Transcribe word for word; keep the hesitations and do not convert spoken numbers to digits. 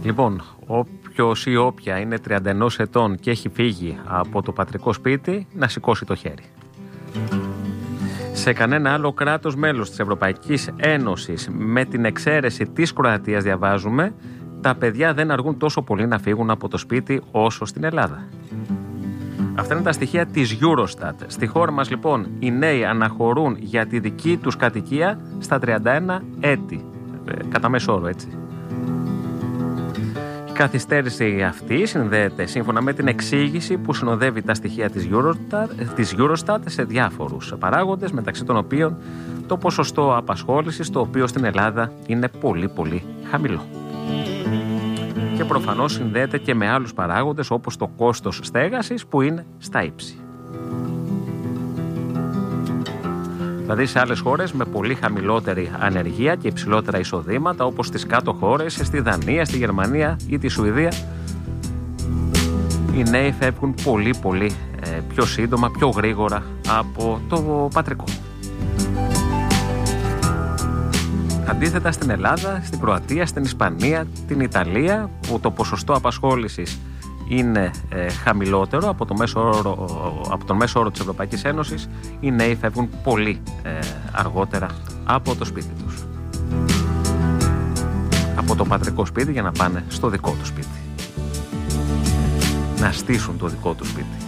Λοιπόν, όποιος ή όποια είναι τριάντα ένα ετών και έχει φύγει από το πατρικό σπίτι, να σηκώσει το χέρι. Σε κανένα άλλο κράτος μέλος της Ευρωπαϊκής Ένωσης, με την εξαίρεση της Κροατίας, διαβάζουμε, τα παιδιά δεν αργούν τόσο πολύ να φύγουν από το σπίτι όσο στην Ελλάδα. Αυτά είναι τα στοιχεία της Eurostat. Στη χώρα μας, λοιπόν, οι νέοι αναχωρούν για τη δική τους κατοικία στα τριάντα ένα έτη. Ε, κατά μέσο όρο, έτσι. Η καθυστέρηση αυτή συνδέεται, σύμφωνα με την εξήγηση που συνοδεύει τα στοιχεία της Eurostat, της Eurostat σε διάφορους παράγοντες, μεταξύ των οποίων το ποσοστό απασχόλησης, το οποίο στην Ελλάδα είναι πολύ πολύ χαμηλό. Και προφανώς συνδέεται και με άλλους παράγοντες, όπως το κόστος στέγασης, που είναι στα ύψη. Δηλαδή σε άλλες χώρες με πολύ χαμηλότερη ανεργία και υψηλότερα εισοδήματα, όπως στις κάτω χώρες, στη Δανία, στη Γερμανία ή τη Σουηδία, οι νέοι φεύγουν πολύ πολύ ε, πιο σύντομα, πιο γρήγορα από το πατρικό. Αντίθετα στην Ελλάδα, στην Κροατία, στην Ισπανία, την Ιταλία, που το ποσοστό απασχόλησης είναι ε, χαμηλότερο από, το μέσο όρο, από τον μέσο όρο της Ευρωπαϊκής Ένωσης, οι νέοι φεύγουν πολύ ε, αργότερα από το σπίτι τους. Από το πατρικό σπίτι για να πάνε στο δικό του σπίτι. Να στήσουν το δικό του σπίτι.